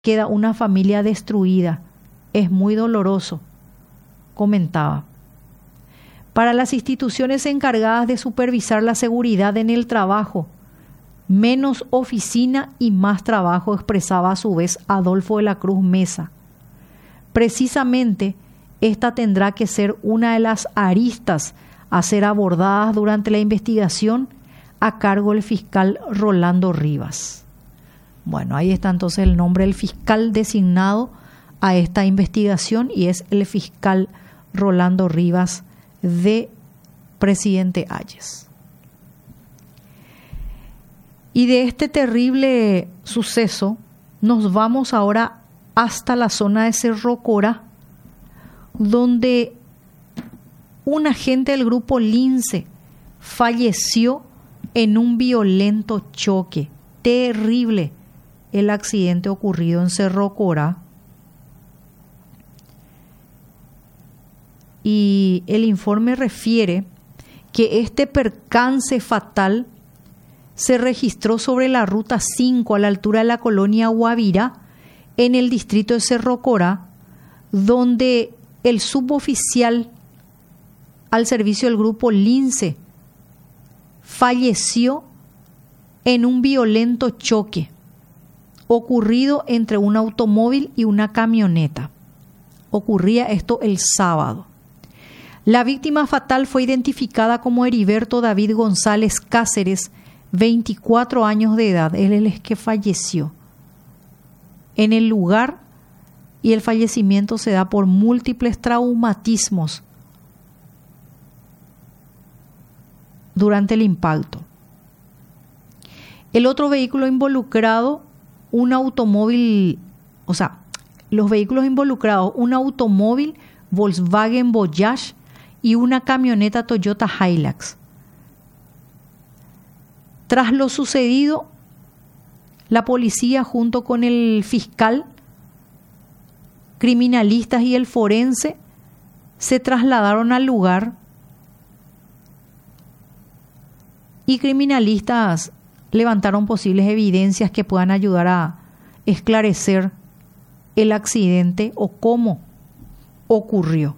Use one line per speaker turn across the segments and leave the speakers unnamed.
queda una familia destruida. Es muy doloroso, comentaba. Para las instituciones encargadas de supervisar la seguridad en el trabajo, menos oficina y más trabajo, expresaba a su vez Adolfo de la Cruz Mesa. Precisamente, esta tendrá que ser una de las aristas a ser abordadas durante la investigación a cargo del fiscal Rolando Rivas. Bueno, ahí está entonces el nombre del fiscal designado a esta investigación y es el fiscal Rolando Rivas de Presidente Hayes. Y de este terrible suceso nos vamos ahora hasta la zona de Cerro Corá, donde un agente del grupo Lince falleció en un violento choque. Terrible el accidente ocurrido en Cerro Corá. Y el informe refiere que este percance fatal se registró sobre la ruta 5 a la altura de la colonia Guavirá, en el distrito de Cerro Corá, donde el suboficial al servicio del grupo Lince falleció en un violento choque ocurrido entre un automóvil y una camioneta. Ocurría esto el sábado. La víctima fatal fue identificada como Heriberto David González Cáceres, 24 años de edad. Él es el que falleció en el lugar y el fallecimiento se da por múltiples traumatismos durante el impacto. El otro vehículo involucrado, un automóvil, los vehículos involucrados, un automóvil Volkswagen Voyage y una camioneta Toyota Hilux. Tras lo sucedido, la policía junto con el fiscal, criminalistas y el forense se trasladaron al lugar y criminalistas levantaron posibles evidencias que puedan ayudar a esclarecer el accidente o cómo ocurrió.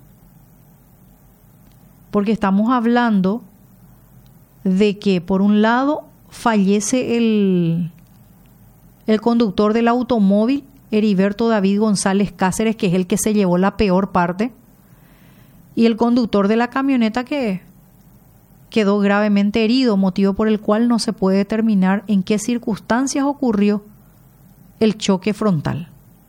Porque estamos hablando de que, por un lado, fallece el conductor del automóvil, Heriberto David González Cáceres, que es el que se llevó la peor parte, y el conductor de la camioneta que quedó gravemente herido, motivo por el cual no se puede determinar en qué circunstancias ocurrió el choque frontal.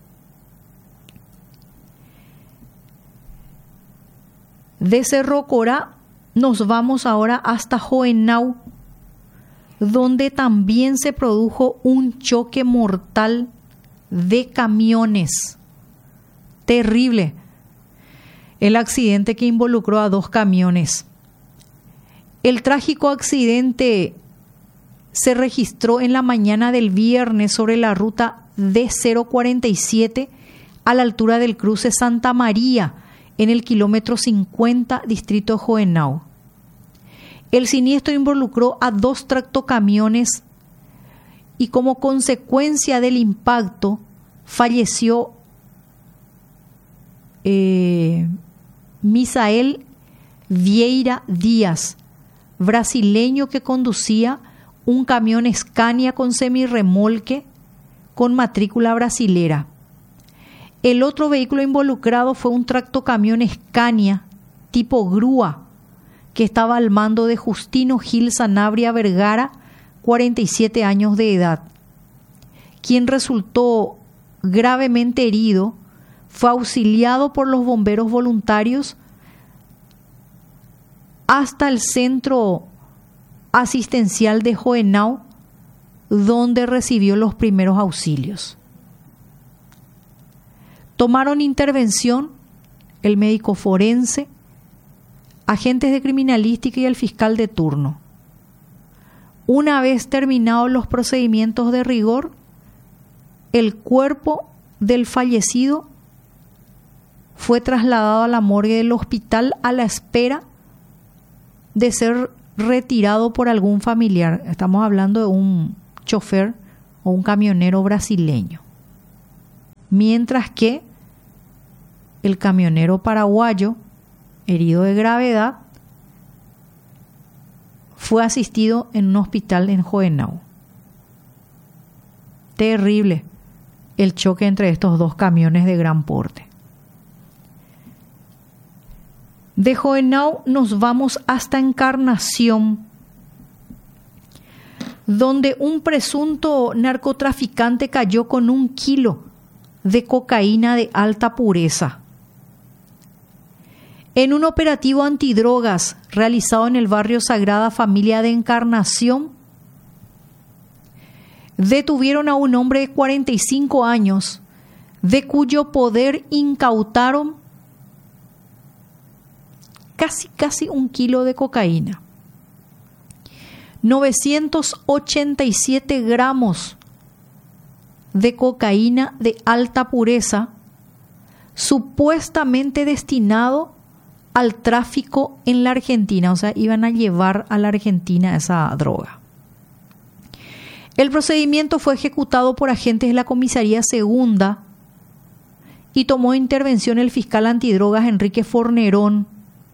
De Cerro Corá nos vamos ahora hasta Joenau, donde también se produjo un choque mortal de camiones. Terrible el accidente que involucró a 2 camiones. El trágico accidente se registró en la mañana del viernes sobre la ruta D047 a la altura del cruce Santa María, en el kilómetro 50, distrito Joenau. El siniestro involucró a 2 tractocamiones y como consecuencia del impacto falleció Misael Vieira Díaz, brasileño que conducía un camión Scania con semirremolque con matrícula brasilera. El otro vehículo involucrado fue un tractocamión Scania tipo grúa que estaba al mando de Justino Gil Sanabria Vergara, 47 años de edad, quien resultó gravemente herido. Fue auxiliado por los bomberos voluntarios hasta el centro asistencial de Joenau, donde recibió los primeros auxilios. Tomaron intervención el médico forense, agentes de criminalística y el fiscal de turno. Una vez terminados los procedimientos de rigor, el cuerpo del fallecido fue trasladado a la morgue del hospital a la espera de ser retirado por algún familiar. Estamos hablando de un chofer o un camionero brasileño. mientras que el camionero paraguayo, herido de gravedad, fue asistido en un hospital en Hohenau. Terrible el choque entre estos dos camiones de gran porte. De Hohenau nos vamos hasta Encarnación, donde un presunto narcotraficante cayó con 1 kilo de cocaína de alta pureza. En un operativo antidrogas realizado en el barrio Sagrada Familia de Encarnación, detuvieron a un hombre de 45 años, de cuyo poder incautaron casi 1 kilo de cocaína, 987 gramos de cocaína de alta pureza, supuestamente destinado al tráfico en la Argentina, o sea, iban a llevar a la Argentina esa droga. El procedimiento fue ejecutado por agentes de la Comisaría Segunda y tomó intervención el fiscal antidrogas Enrique Fornerón.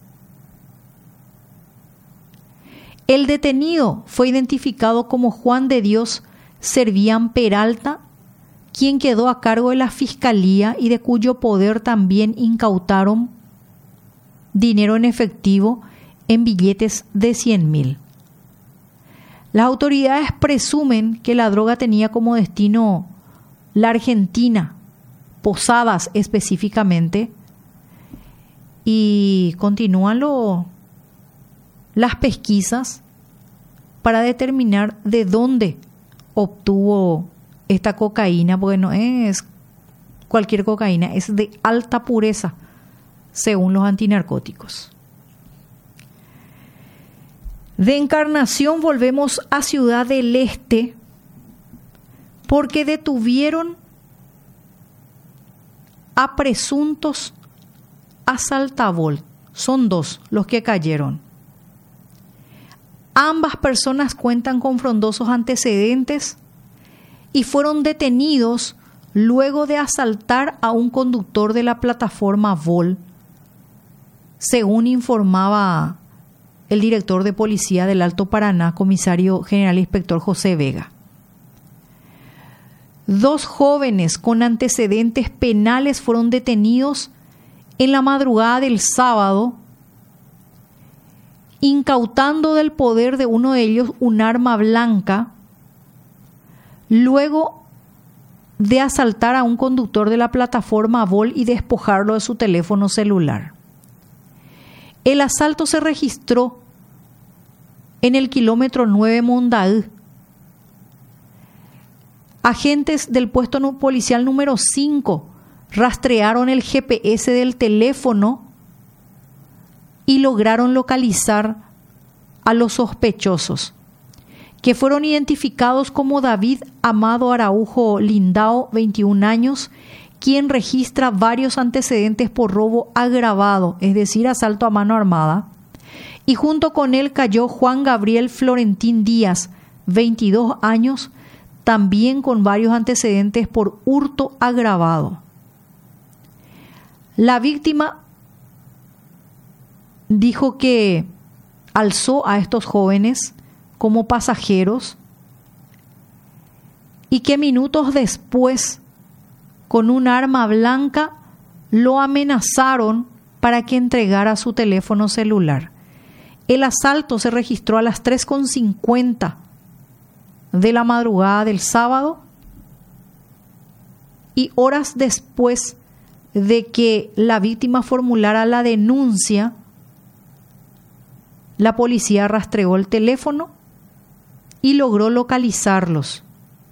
El detenido fue identificado como Juan de Dios Servián Peralta, quien quedó a cargo de la Fiscalía y de cuyo poder también incautaron dinero en efectivo en billetes de 100.000. Las autoridades presumen que la droga tenía como destino la Argentina, Posadas específicamente, y continúan las pesquisas para determinar de dónde obtuvo esta cocaína, porque no es cualquier cocaína, es de alta pureza, según los antinarcóticos. De Encarnación volvemos a Ciudad del Este, porque detuvieron a presuntos asaltabol. Son 2 los que cayeron. Ambas personas cuentan con frondosos antecedentes y fueron detenidos luego de asaltar a un conductor de la plataforma Vol, según informaba el director de policía del Alto Paraná, comisario general inspector José Vega. 2 jóvenes con antecedentes penales fueron detenidos en la madrugada del sábado, incautando del poder de uno de ellos un arma blanca, luego de asaltar a un conductor de la plataforma Vol y despojarlo de su teléfono celular. El asalto se registró en el kilómetro 9 Mondaú. Agentes del puesto policial número 5 rastrearon el GPS del teléfono y lograron localizar a los sospechosos, que fueron identificados como David Amado Araujo Lindao, 21 años, quien registra varios antecedentes por robo agravado, es decir, asalto a mano armada, y junto con él cayó Juan Gabriel Florentín Díaz, 22 años, también con varios antecedentes por hurto agravado. La víctima dijo que alzó a estos jóvenes como pasajeros y que minutos después, con un arma blanca, lo amenazaron para que entregara su teléfono celular. El asalto se registró a las 3:50 de la madrugada del sábado y horas después de que la víctima formulara la denuncia, la policía rastreó el teléfono y logró localizarlos.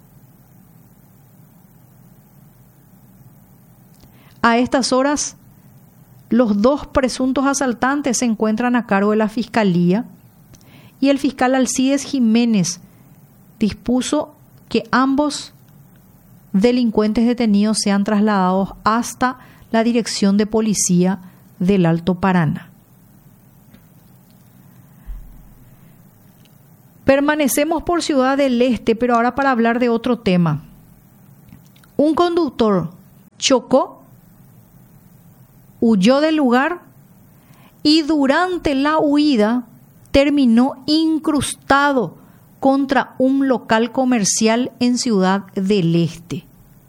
A estas horas, los 2 presuntos asaltantes se encuentran a cargo de la Fiscalía y el fiscal Alcides Jiménez dispuso que ambos delincuentes detenidos sean trasladados hasta la Dirección de Policía del Alto Paraná. Permanecemos por Ciudad del Este, pero ahora para hablar de otro tema. Un conductor chocó, huyó del lugar y durante la huida terminó incrustado contra un local comercial en Ciudad del Este.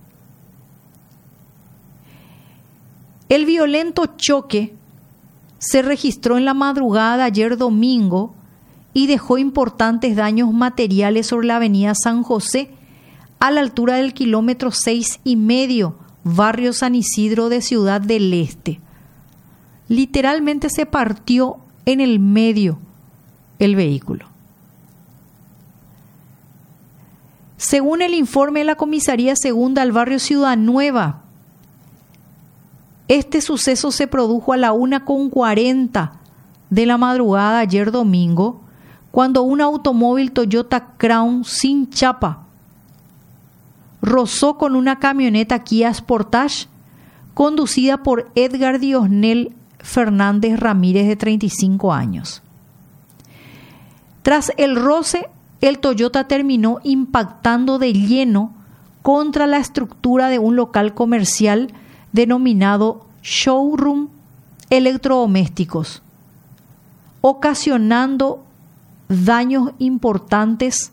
El violento choque se registró en la madrugada de ayer domingo y dejó importantes daños materiales sobre la avenida San José, a la altura del kilómetro 6,5, barrio San Isidro de Ciudad del Este. Literalmente se partió en el medio el vehículo. Según el informe de la Comisaría Segunda del barrio Ciudad Nueva, este suceso se produjo a la 1:40 de la madrugada de ayer domingo, cuando un automóvil Toyota Crown sin chapa rozó con una camioneta Kia Sportage conducida por Edgar Diosnel Fernández Ramírez, de 35 años. Tras el roce, el Toyota terminó impactando de lleno contra la estructura de un local comercial denominado Showroom Electrodomésticos, ocasionando daños importantes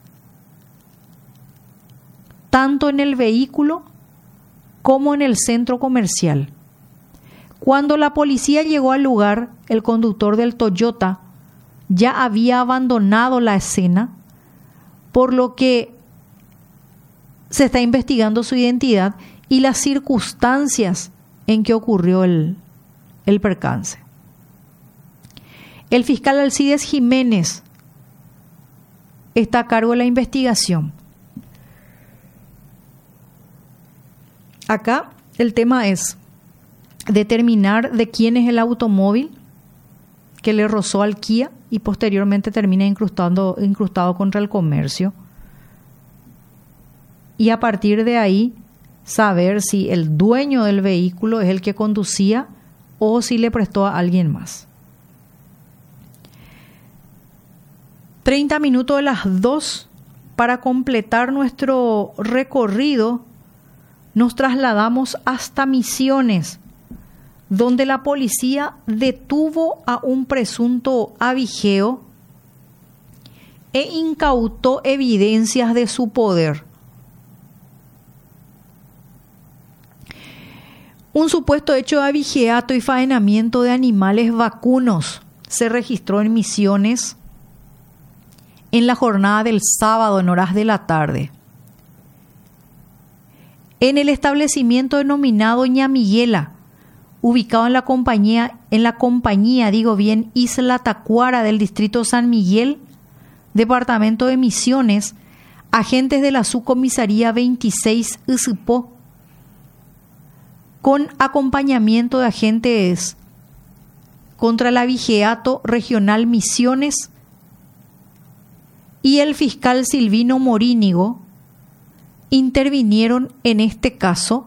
tanto en el vehículo como en el centro comercial. Cuando la policía llegó al lugar, el conductor del Toyota ya había abandonado la escena, por lo que se está investigando su identidad y las circunstancias en que ocurrió el percance. El fiscal Alcides Jiménez está a cargo de la investigación. Acá el tema es determinar de quién es el automóvil que le rozó al Kia y posteriormente termina incrustado contra el comercio. Y a partir de ahí, saber si el dueño del vehículo es el que conducía o si le prestó a alguien más. 30 minutos de las 2 para completar nuestro recorrido. Nos trasladamos hasta Misiones, donde la policía detuvo a un presunto avijeo e incautó evidencias de su poder. Un supuesto hecho de avigeato y faenamiento de animales vacunos se registró en Misiones en la jornada del sábado en horas de la tarde. En el establecimiento denominado Ñamiguela, ubicado en la compañía Isla Tacuara del distrito San Miguel, departamento de Misiones, agentes de la subcomisaría 26 Ixipó, con acompañamiento de agentes contra el avigeato regional Misiones y el fiscal Silvino Morínigo, intervinieron en este caso,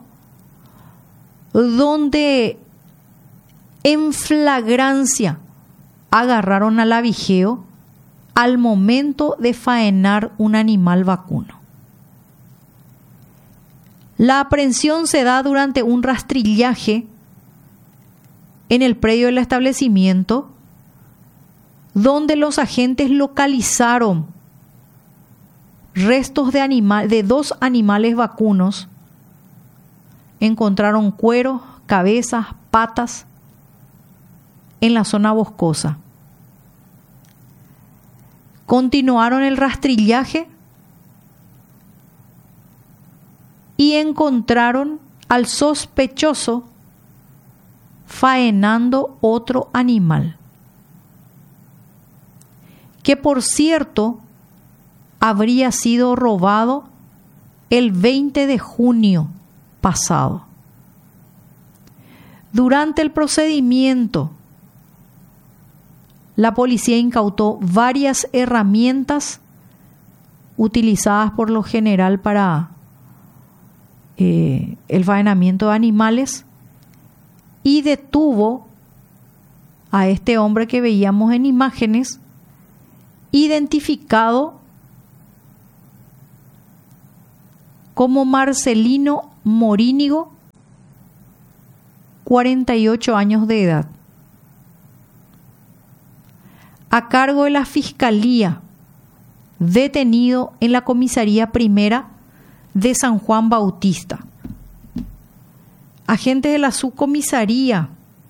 donde en flagrancia agarraron al avijeo al momento de faenar un animal vacuno. La aprehensión se da durante un rastrillaje en el predio del establecimiento, donde los agentes localizaron restos de 2 animales vacunos. Encontraron cuero, cabezas, patas en la zona boscosa. Continuaron el rastrillaje y encontraron al sospechoso faenando otro animal, que por cierto habría sido robado el 20 de junio pasado. Durante el procedimiento, la policía incautó varias herramientas utilizadas por lo general para el faenamiento de animales y detuvo a este hombre que veíamos en imágenes, identificado como Marcelino Morínigo, 48 años de edad, a cargo de la Fiscalía, detenido en la Comisaría Primera de San Juan Bautista. Agentes de la Subcomisaría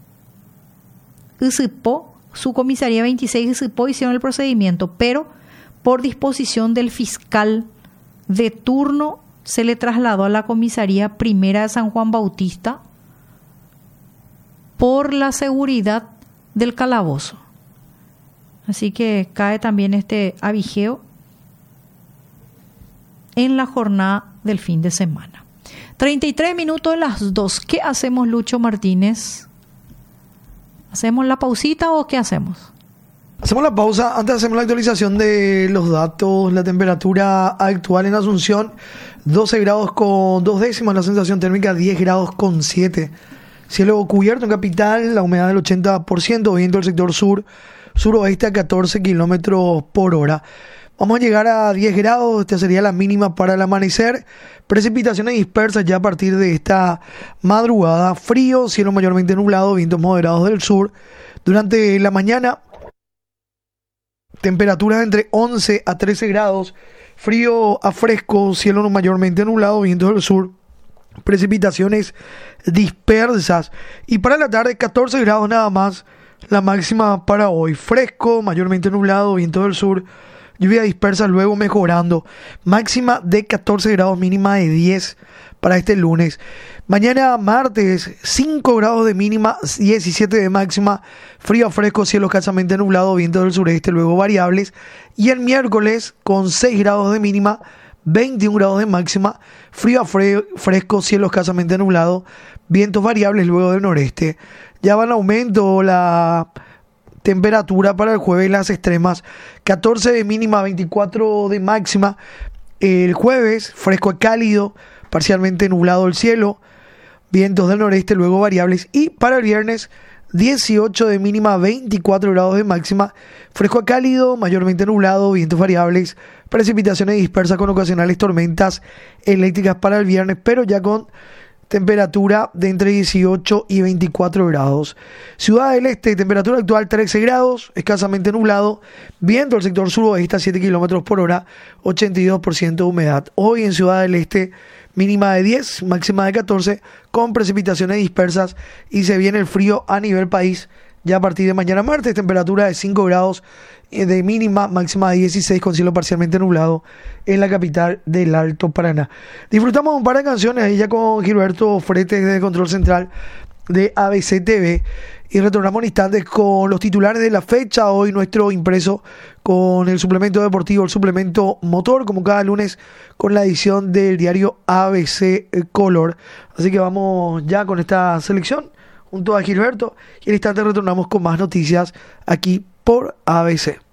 Ysipó, Subcomisaría 26 Ysipó, hicieron el procedimiento, pero por disposición del fiscal de turno se le trasladó a la Comisaría Primera de San Juan Bautista por la seguridad del calabozo. Así que cae también este abigeo en la jornada del fin de semana. 33 minutos de las 2. ¿Qué hacemos, Lucho Martínez? ¿Hacemos la pausita o qué hacemos?
Hacemos la pausa. Antes hacemos la actualización de los datos. La temperatura actual en Asunción, 12 grados con 2 décimas. La sensación térmica, 10 grados con 7. Cielo cubierto en capital, la humedad del 80%, viento del sector sur, suroeste a 14 kilómetros por hora. Vamos a llegar a 10 grados, esta sería la mínima para el amanecer. Precipitaciones dispersas ya a partir de esta madrugada. Frío, cielo mayormente nublado, vientos moderados del sur. Durante la mañana, temperaturas entre 11 a 13 grados. Frío a fresco, cielo mayormente nublado, vientos del sur. Precipitaciones dispersas. Y para la tarde, 14 grados nada más. La máxima para hoy. Fresco, mayormente nublado, viento del sur. Lluvia dispersa, luego mejorando. Máxima de 14 grados, mínima de 10 para este lunes. Mañana martes, 5 grados de mínima, 17 de máxima. Frío a fresco, cielo escasamente nublado, viento del sureste, luego variables. Y el miércoles, con 6 grados de mínima, 21 grados de máxima. Frío a fresco, cielo escasamente nublado, vientos variables luego del noreste. Ya va en aumento la temperatura para el jueves, las extremas, 14 de mínima, 24 de máxima. El jueves, fresco a cálido, parcialmente nublado el cielo, vientos del noreste, luego variables. Y para el viernes, 18 de mínima, 24 grados de máxima, fresco a cálido, mayormente nublado, vientos variables, precipitaciones dispersas con ocasionales tormentas eléctricas para el viernes, pero ya con temperatura de entre 18 y 24 grados. Ciudad del Este, temperatura actual 13 grados, escasamente nublado, viento del sector suroeste a 7 kilómetros por hora, 82% de humedad. Hoy en Ciudad del Este, mínima de 10, máxima de 14, con precipitaciones dispersas, y se viene el frío a nivel país ya a partir de mañana martes. Temperatura de 5 grados de mínima, máxima de 16, con cielo parcialmente nublado en la capital del Alto Paraná. Disfrutamos un par de canciones ahí ya con Gilberto Fretes de Control Central de ABC TV, y retornamos en instantes con los titulares de la fecha. Hoy nuestro impreso con el suplemento deportivo, el suplemento motor, como cada lunes, con la edición del diario ABC Color. Así que vamos ya con esta selección junto a Gilberto, y en instante retornamos con más noticias aquí por ABC.